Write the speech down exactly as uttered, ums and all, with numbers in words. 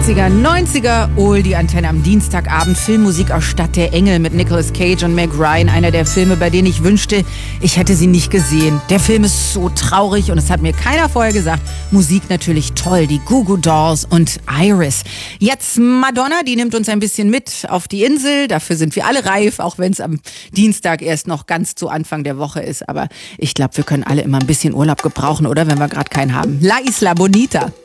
achtziger, neunziger, Oldie Antenne am Dienstagabend. Filmmusik aus Stadt der Engel mit Nicolas Cage und Meg Ryan. Einer der Filme, bei denen ich wünschte, ich hätte sie nicht gesehen. Der Film ist so traurig und es hat mir keiner vorher gesagt. Musik natürlich toll, die Goo Goo Dolls und Iris. Jetzt Madonna, die nimmt uns ein bisschen mit auf die Insel. Dafür sind wir alle reif, auch wenn es am Dienstag erst noch ganz zu Anfang der Woche ist. Aber ich glaube, wir können alle immer ein bisschen Urlaub gebrauchen, oder? Wenn wir gerade keinen haben. La Isla Bonita.